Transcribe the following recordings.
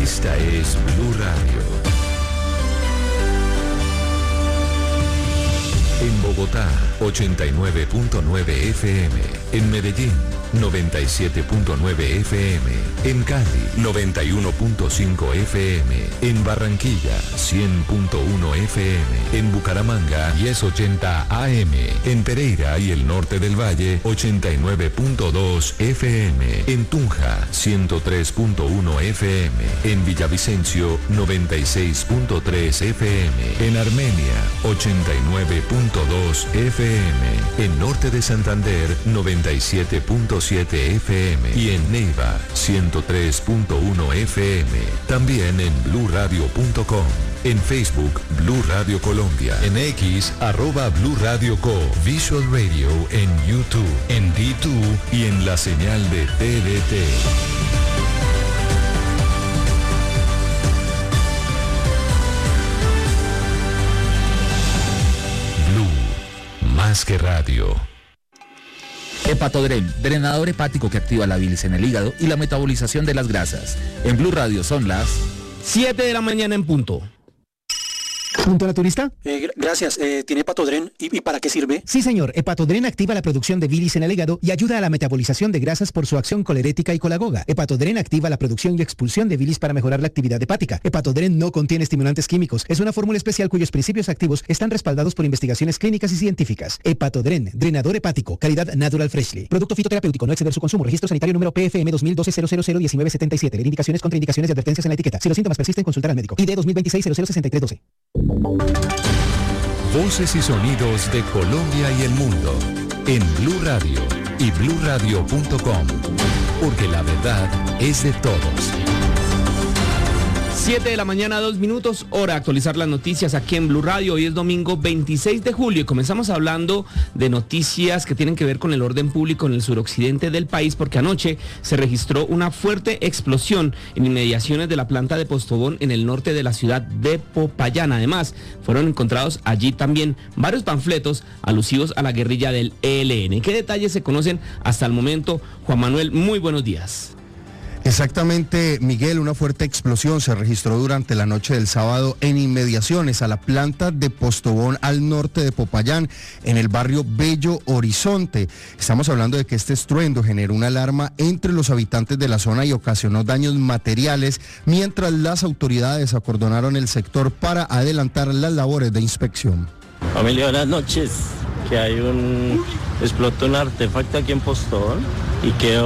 Esta es Blue Radio. En Bogotá, 89.9 FM. En Medellín, 97.9 FM. En Cali, 91.5 FM. En Barranquilla, 100.1 FM. En Bucaramanga, 1080 AM. En Pereira y el norte del Valle, 89.2 FM. En Tunja, 103.1 FM. En Villavicencio, 96.3 FM. En Armenia, 89.2 FM. En Norte de Santander, 97.7 FM. Y en Neiva, 103.1 FM. También en bluradio.com. En Facebook, Blue Radio Colombia. En X, @Blue Radio Co. Visual Radio en YouTube, en D2 y en la señal de TDT. Más que radio. Hepatodren, drenador hepático que activa la bilis en el hígado y la metabolización de las grasas. En Blue Radio son las 7 de la mañana en punto. ¿Punto naturista? Gracias. ¿Tiene Hepatodren? ¿Y para qué sirve? Sí, señor. Hepatodren activa la producción de bilis en el hígado y ayuda a la metabolización de grasas por su acción colerética y colagoga. Hepatodren activa la producción y expulsión de bilis para mejorar la actividad hepática. Hepatodren no contiene estimulantes químicos. Es una fórmula especial cuyos principios activos están respaldados por investigaciones clínicas y científicas. Hepatodren, drenador hepático, calidad Natural Freshly. Producto fitoterapéutico, no exceder su consumo. Registro sanitario número PFM 2012-001977. Leer indicaciones, contraindicaciones y advertencias en la etiqueta. Si los síntomas persisten, consultar al médico. ID 2026-006312. Voces y sonidos de Colombia y el mundo en Blue Radio y bluradio.com, porque la verdad es de todos. 7 de la mañana, 2 minutos, hora de actualizar las noticias aquí en Blue Radio. Hoy es domingo 26 de julio y comenzamos hablando de noticias que tienen que ver con el orden público en el suroccidente del país, porque anoche se registró una fuerte explosión en inmediaciones de la planta de Postobón en el norte de la ciudad de Popayán. Además, fueron encontrados allí también varios panfletos alusivos a la guerrilla del ELN. ¿Qué detalles se conocen hasta el momento? Juan Manuel, muy buenos días. Exactamente, Miguel, una fuerte explosión se registró durante la noche del sábado en inmediaciones a la planta de Postobón al norte de Popayán, en el barrio Bello Horizonte. Estamos hablando de que este estruendo generó una alarma entre los habitantes de la zona y ocasionó daños materiales, mientras las autoridades acordonaron el sector para adelantar las labores de inspección. Familia, buenas noches. Que hay explotó un artefacto aquí en Postobón y que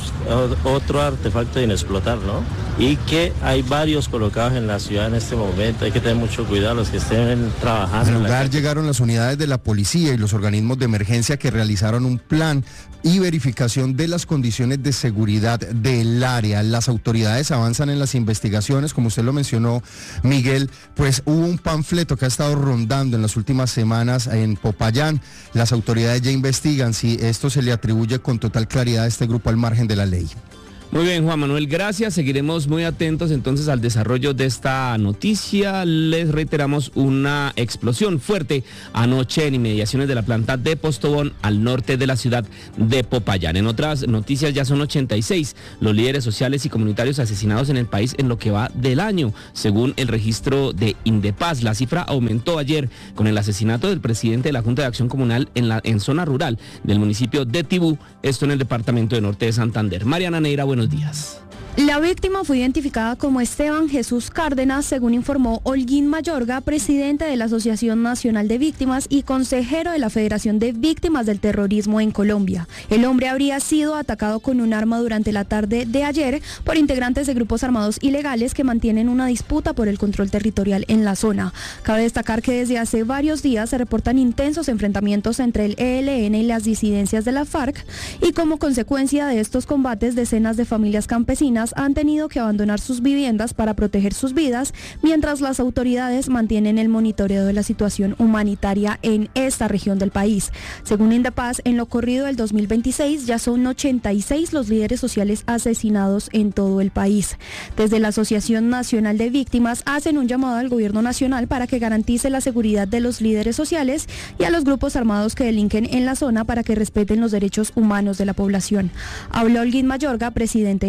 otro artefacto sin explotar, ¿no? Y que hay varios colocados en la ciudad en este momento. Hay que tener mucho cuidado los que estén trabajando. Al lugar llegaron las unidades de la policía y los organismos de emergencia que realizaron un plan y verificación de las condiciones de seguridad del área. Las autoridades avanzan en las investigaciones, como usted lo mencionó, Miguel, pues hubo un panfleto que ha estado rondando en las últimas semanas en Popayán. Las autoridades ya investigan si esto se le atribuye con total claridad a este grupo al margen de la ley. Muy bien, Juan Manuel, gracias. Seguiremos muy atentos entonces al desarrollo de esta noticia. Les reiteramos una explosión fuerte anoche en inmediaciones de la planta de Postobón al norte de la ciudad de Popayán. En otras noticias, ya son 86 los líderes sociales y comunitarios asesinados en el país en lo que va del año, según el registro de Indepaz. La cifra aumentó ayer con el asesinato del presidente de la Junta de Acción Comunal en zona rural del municipio de Tibú, esto en el departamento de Norte de Santander. Mariana Neira, buenos días. La víctima fue identificada como Esteban Jesús Cárdenas, según informó Holguín Mayorga, presidente de la Asociación Nacional de Víctimas y consejero de la Federación de Víctimas del Terrorismo en Colombia. El hombre habría sido atacado con un arma durante la tarde de ayer por integrantes de grupos armados ilegales que mantienen una disputa por el control territorial en la zona. Cabe destacar que desde hace varios días se reportan intensos enfrentamientos entre el ELN y las disidencias de la FARC, y como consecuencia de estos combates, decenas de familias campesinas han tenido que abandonar sus viviendas para proteger sus vidas, mientras las autoridades mantienen el monitoreo de la situación humanitaria en esta región del país. Según Indepaz, en lo corrido del 2026 ya son 86 los líderes sociales asesinados en todo el país. Desde la Asociación Nacional de Víctimas hacen un llamado al gobierno nacional para que garantice la seguridad de los líderes sociales y a los grupos armados que delinquen en la zona para que respeten los derechos humanos de la población. Habló Holguín Mayorga, presidente de la asociación.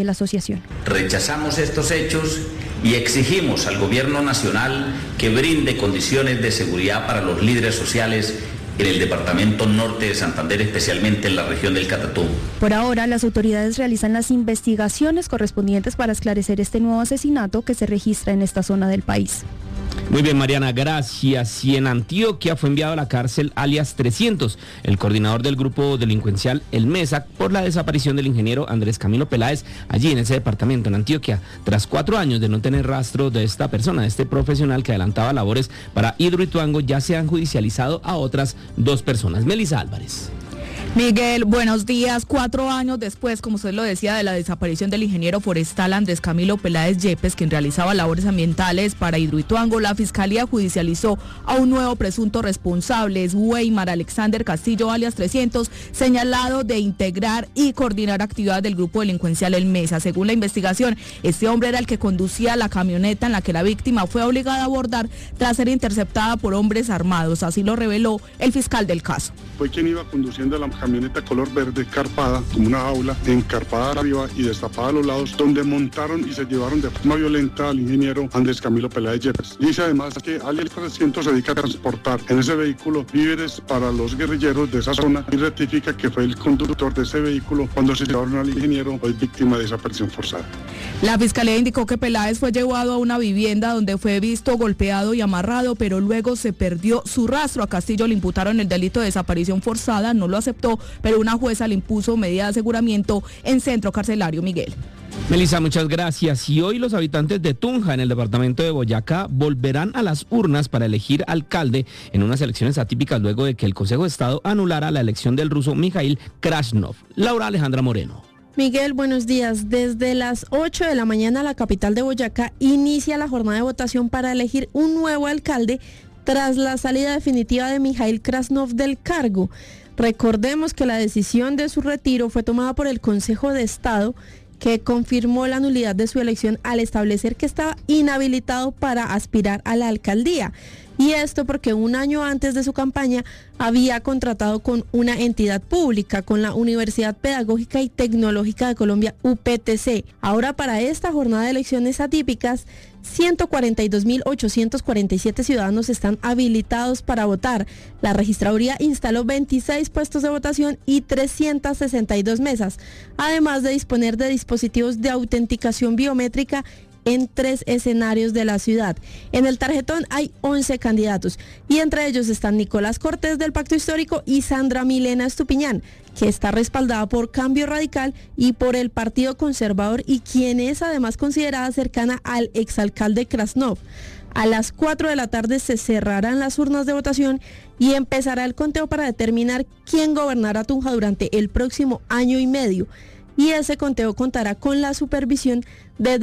investigación. Rechazamos estos hechos y exigimos al gobierno nacional que brinde condiciones de seguridad para los líderes sociales en el departamento norte de Santander, especialmente en la región del Catatumbo. Por ahora, las autoridades realizan las investigaciones correspondientes para esclarecer este nuevo asesinato que se registra en esta zona del país. Muy bien, Mariana, gracias. Y en Antioquia fue enviado a la cárcel alias 300, el coordinador del grupo delincuencial El Mesa, por la desaparición del ingeniero Andrés Camilo Peláez, allí en ese departamento, en Antioquia, tras 4 años de no tener rastro de esta persona, de este profesional que adelantaba labores para Hidroituango. Ya se han judicializado a otras 2 personas. Melissa Álvarez. Miguel, buenos días. 4 años después, como usted lo decía, de la desaparición del ingeniero forestal Andrés Camilo Peláez Yepes, quien realizaba labores ambientales para Hidroituango, la Fiscalía judicializó a un nuevo presunto responsable, es Weimar Alexander Castillo, alias 300, señalado de integrar y coordinar actividades del grupo delincuencial El Mesa. Según la investigación, este hombre era el que conducía la camioneta en la que la víctima fue obligada a abordar tras ser interceptada por hombres armados. Así lo reveló el fiscal del caso. Fue quien iba conduciendo la camioneta color verde carpada, como una jaula, encarpada arriba y destapada a los lados, donde montaron y se llevaron de forma violenta al ingeniero Andrés Camilo Peláez Yepes. Dice además que alias 300 se dedica a transportar en ese vehículo víveres para los guerrilleros de esa zona y rectifica que fue el conductor de ese vehículo cuando se llevaron al ingeniero, hoy víctima de desaparición forzada. La Fiscalía indicó que Peláez fue llevado a una vivienda donde fue visto golpeado y amarrado, pero luego se perdió su rastro. A Castillo le imputaron el delito de desaparición forzada, no lo aceptó, pero una jueza le impuso medida de aseguramiento en centro carcelario. Miguel. Melissa, muchas gracias. Y hoy los habitantes de Tunja, en el departamento de Boyacá, volverán a las urnas para elegir alcalde en unas elecciones atípicas luego de que el Consejo de Estado anulara la elección del ruso Mikhail Krasnov. Laura Alejandra Moreno. Miguel, buenos días. Desde las 8 de la mañana la capital de Boyacá inicia la jornada de votación para elegir un nuevo alcalde tras la salida definitiva de Mikhail Krasnov del cargo. Recordemos que la decisión de su retiro fue tomada por el Consejo de Estado, que confirmó la nulidad de su elección al establecer que estaba inhabilitado para aspirar a la alcaldía. Y esto porque un año antes de su campaña había contratado con una entidad pública, con la Universidad Pedagógica y Tecnológica de Colombia, UPTC. Ahora, para esta jornada de elecciones atípicas, 142.847 ciudadanos están habilitados para votar. La registraduría instaló 26 puestos de votación y 362 mesas, además de disponer de dispositivos de autenticación biométrica en 3 escenarios de la ciudad. En el tarjetón hay 11 candidatos y entre ellos están Nicolás Cortés del Pacto Histórico y Sandra Milena Estupiñán, que está respaldada por Cambio Radical y por el Partido Conservador y quien es además considerada cercana al exalcalde Krasnov. A las 4 de la tarde se cerrarán las urnas de votación y empezará el conteo para determinar quién gobernará Tunja durante el próximo año y medio. Y ese conteo contará con la supervisión de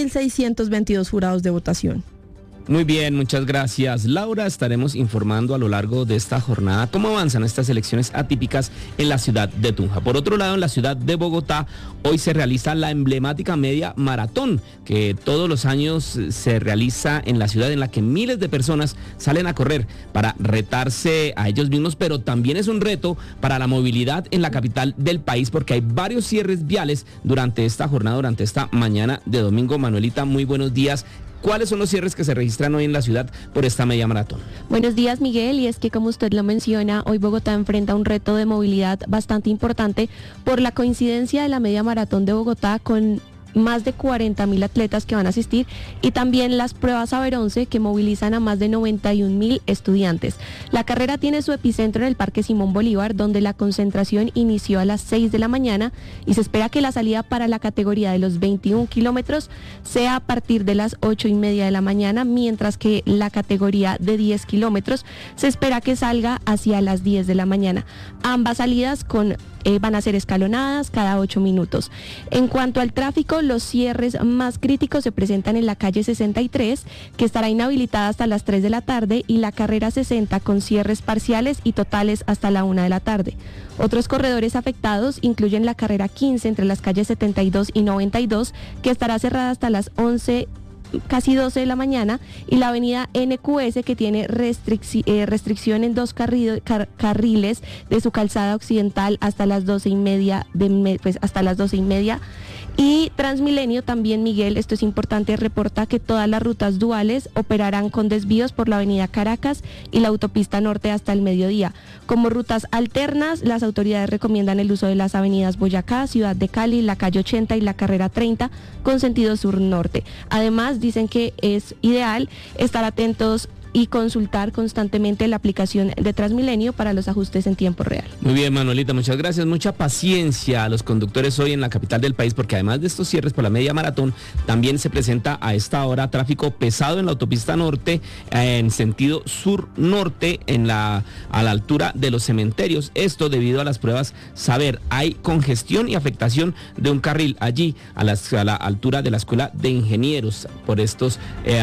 2.622 jurados de votación. Muy bien, muchas gracias, Laura. Estaremos informando a lo largo de esta jornada cómo avanzan estas elecciones atípicas en la ciudad de Tunja. Por otro lado, en la ciudad de Bogotá, hoy se realiza la emblemática media maratón, que todos los años se realiza en la ciudad, en la que miles de personas salen a correr para retarse a ellos mismos, pero también es un reto para la movilidad en la capital del país, porque hay varios cierres viales durante esta jornada, durante esta mañana de domingo. Manuelita, muy buenos días. ¿Cuáles son los cierres que se registran hoy en la ciudad por esta media maratón? Buenos días, Miguel, y es que como usted lo menciona, hoy Bogotá enfrenta un reto de movilidad bastante importante por la coincidencia de la media maratón de Bogotá con más de 40.000 atletas que van a asistir y también las pruebas Saber 11 que movilizan a más de 91.000 estudiantes. La carrera tiene su epicentro en el Parque Simón Bolívar, donde la concentración inició a las 6 de la mañana y se espera que la salida para la categoría de los 21 kilómetros sea a partir de las 8:30 de la mañana, mientras que la categoría de 10 kilómetros se espera que salga hacia las 10 de la mañana. Ambas salidas van a ser escalonadas cada 8 minutos. En cuanto al tráfico, los cierres más críticos se presentan en la calle 63, que estará inhabilitada hasta las 3 de la tarde, y la carrera 60 con cierres parciales y totales hasta la 1 de la tarde. Otros corredores afectados incluyen la carrera 15 entre las calles 72 y 92, que estará cerrada hasta las 11 casi 12 de la mañana, y la avenida NQS, que tiene restricción en 2 carriles de su calzada occidental hasta las 12:30 hasta las 12:30. Y Transmilenio también, Miguel, esto es importante, reporta que todas las rutas duales operarán con desvíos por la avenida Caracas y la autopista norte hasta el mediodía. Como rutas alternas, las autoridades recomiendan el uso de las avenidas Boyacá, Ciudad de Cali, la calle 80 y la carrera 30 con sentido sur-norte. Además, dicen que es ideal estar atentos y consultar constantemente la aplicación de Transmilenio para los ajustes en tiempo real. Muy bien, Manuelita, muchas gracias. Mucha paciencia a los conductores hoy en la capital del país, porque además de estos cierres por la media maratón, también se presenta a esta hora tráfico pesado en la autopista norte, en sentido sur-norte, a la altura de los cementerios. Esto debido a las pruebas Saber. Hay congestión y afectación de un carril allí, a la altura de la Escuela de Ingenieros, por estos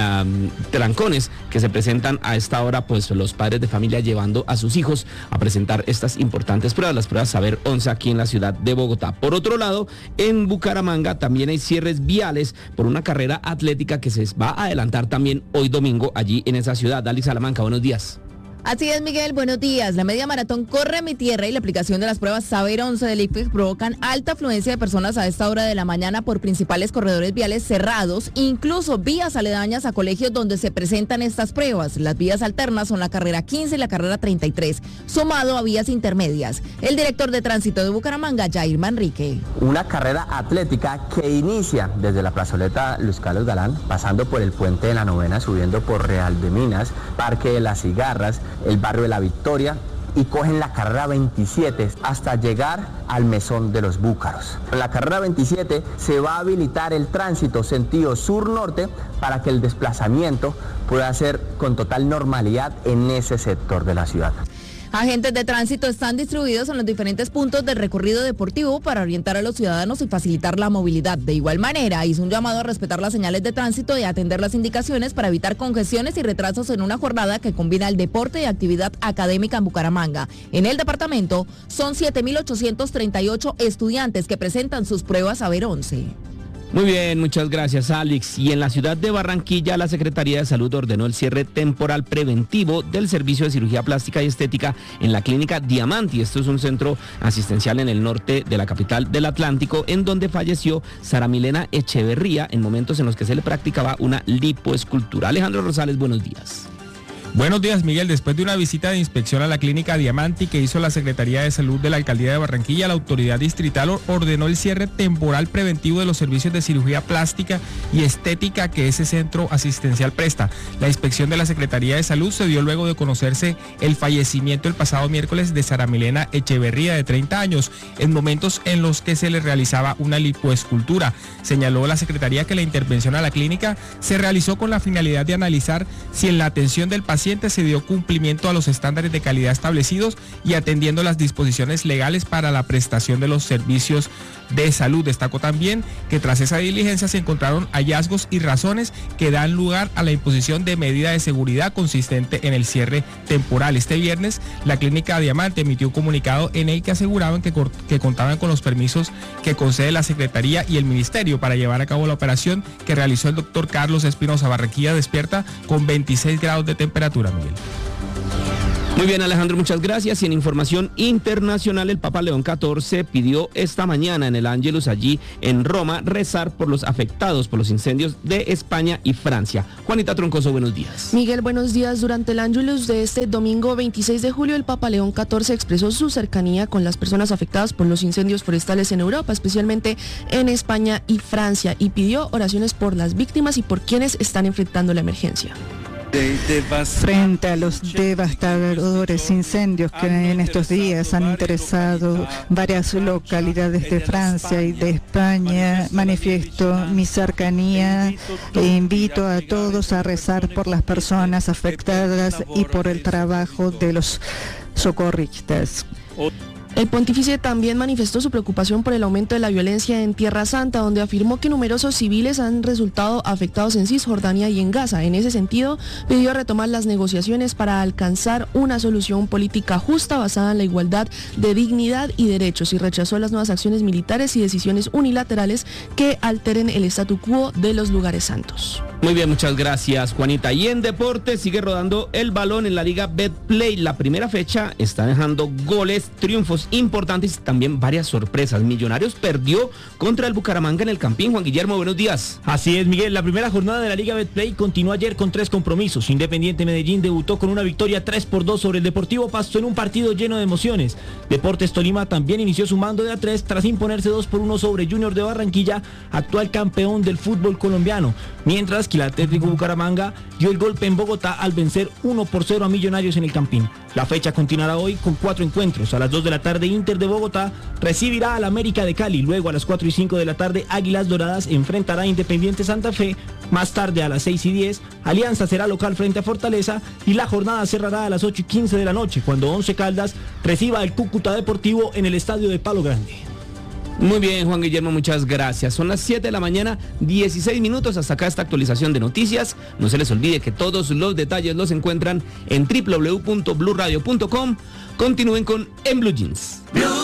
trancones que se presentan a esta hora, pues los padres de familia llevando a sus hijos a presentar estas importantes pruebas, las pruebas Saber 11 aquí en la ciudad de Bogotá. Por otro lado, en Bucaramanga también hay cierres viales por una carrera atlética que se va a adelantar también hoy domingo allí en esa ciudad. Dali Salamanca, buenos días. Así es, Miguel, buenos días. La media maratón Corre Mi Tierra y la aplicación de las pruebas Saber 11 del ICFES provocan alta afluencia de personas a esta hora de la mañana por principales corredores viales cerrados, incluso vías aledañas a colegios donde se presentan estas pruebas. Las vías alternas son la carrera 15 y la carrera 33, sumado a vías intermedias. El director de tránsito de Bucaramanga, Jair Manrique. Una carrera atlética que inicia desde la plazoleta Luis Carlos Galán, pasando por el puente de la Novena, subiendo por Real de Minas, Parque de las Cigarras, el barrio de la Victoria, y cogen la carrera 27 hasta llegar al Mesón de los Búcaros. En la carrera 27 se va a habilitar el tránsito sentido sur-norte para que el desplazamiento pueda ser con total normalidad en ese sector de la ciudad. Agentes de tránsito están distribuidos en los diferentes puntos del recorrido deportivo para orientar a los ciudadanos y facilitar la movilidad. De igual manera, hizo un llamado a respetar las señales de tránsito y atender las indicaciones para evitar congestiones y retrasos en una jornada que combina el deporte y actividad académica en Bucaramanga. En el departamento son 7.838 estudiantes que presentan sus pruebas Saber 11. Muy bien, muchas gracias, Alex. Y en la ciudad de Barranquilla, la Secretaría de Salud ordenó el cierre temporal preventivo del servicio de cirugía plástica y estética en la clínica Diamanti. Esto es un centro asistencial en el norte de la capital del Atlántico, en donde falleció Sara Milena Echeverría en momentos en los que se le practicaba una lipoescultura. Alejandro Rosales, buenos días. Buenos días, Miguel. Después de una visita de inspección a la clínica Diamanti que hizo la Secretaría de Salud de la Alcaldía de Barranquilla, la autoridad distrital ordenó el cierre temporal preventivo de los servicios de cirugía plástica y estética que ese centro asistencial presta. La inspección de la Secretaría de Salud se dio luego de conocerse el fallecimiento el pasado miércoles de Sara Milena Echeverría, de 30 años, en momentos en los que se le realizaba una lipoescultura. Señaló la Secretaría que la intervención a la clínica se realizó con la finalidad de analizar si en la atención del paciente se dio cumplimiento a los estándares de calidad establecidos y atendiendo las disposiciones legales para la prestación de los servicios de salud. Destacó también que tras esa diligencia se encontraron hallazgos y razones que dan lugar a la imposición de medida de seguridad consistente en el cierre temporal. Este viernes, la clínica Diamante emitió un comunicado en el que aseguraban que contaban con los permisos que concede la Secretaría y el Ministerio para llevar a cabo la operación que realizó el doctor Carlos Espinosa. Barranquilla despierta con 26 grados de temperatura, Miguel. Muy bien, Alejandro, muchas gracias. Y en información internacional, el Papa León XIV pidió esta mañana en el Ángelus allí en Roma rezar por los afectados por los incendios de España y Francia. Juanita Troncoso, buenos días. Miguel, buenos días. Durante el Ángelus de este domingo 26 de julio, el Papa León XIV expresó su cercanía con las personas afectadas por los incendios forestales en Europa, especialmente en España y Francia, y pidió oraciones por las víctimas y por quienes están enfrentando la emergencia. Frente a los devastadores incendios que en estos días han interesado varias localidades de Francia y de España, manifiesto mi cercanía e invito a todos a rezar por las personas afectadas y por el trabajo de los socorristas. El pontífice también manifestó su preocupación por el aumento de la violencia en Tierra Santa, donde afirmó que numerosos civiles han resultado afectados en Cisjordania y en Gaza. En ese sentido, pidió retomar las negociaciones para alcanzar una solución política justa basada en la igualdad de dignidad y derechos, y rechazó las nuevas acciones militares y decisiones unilaterales que alteren el statu quo de los lugares santos. Muy bien, muchas gracias, Juanita. Y en deporte sigue rodando el balón en la Liga Betplay. La primera fecha está dejando goles, triunfos importantes y también varias sorpresas. Millonarios perdió contra el Bucaramanga en el Campín. Juan Guillermo, buenos días. Así es, Miguel. La primera jornada de la Liga Betplay continuó ayer con 3 compromisos. Independiente Medellín debutó con una victoria 3-2 sobre el Deportivo Pasto en un partido lleno de emociones. Deportes Tolima también inició sumando de a 3 tras imponerse 2-1 sobre Junior de Barranquilla, actual campeón del fútbol colombiano. Mientras que el Atlético Bucaramanga dio el golpe en Bogotá al vencer 1-0 a Millonarios en el Campín. La fecha continuará hoy con 4 encuentros. A las 2 de la tarde, Inter de Bogotá recibirá al América de Cali. Luego a las 4 y 5 de la tarde, Águilas Doradas enfrentará a Independiente Santa Fe. Más tarde a las 6 y 10, Alianza será local frente a Fortaleza y la jornada cerrará a las 8 y 15 de la noche cuando Once Caldas reciba al Cúcuta Deportivo en el estadio de Palo Grande. Muy bien, Juan Guillermo, muchas gracias. Son las 7 de la mañana, 16 minutos. Hasta acá esta actualización de noticias. No se les olvide que todos los detalles los encuentran en www.bluradio.com. Continúen con En Blue Jeans.